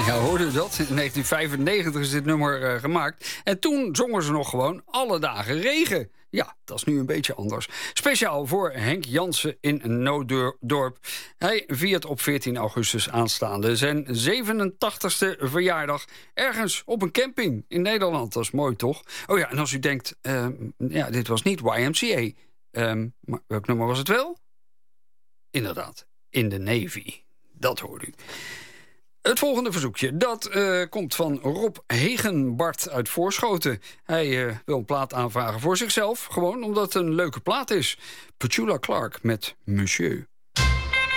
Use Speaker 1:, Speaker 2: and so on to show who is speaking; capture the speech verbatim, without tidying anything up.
Speaker 1: Ja, hoorde u dat? In negentien vijfennegentig is dit nummer uh, gemaakt. En toen zongen ze nog gewoon alle dagen regen. Ja, dat is nu een beetje anders. Speciaal voor Henk Jansen in Noodorp. Hij viert op veertien augustus aanstaande zijn zevenentachtigste verjaardag ergens op een camping in Nederland. Dat is mooi, toch? Oh ja, en als u denkt, uh, ja, dit was niet Y M C A. Um, maar welk nummer was het wel? Inderdaad, in de Navy. Dat hoort u. Het volgende verzoekje, dat uh, komt van Rob Hegenbart uit Voorschoten. Hij uh, wil een plaat aanvragen voor zichzelf, gewoon omdat het een leuke plaat is. Petula Clark met Monsieur.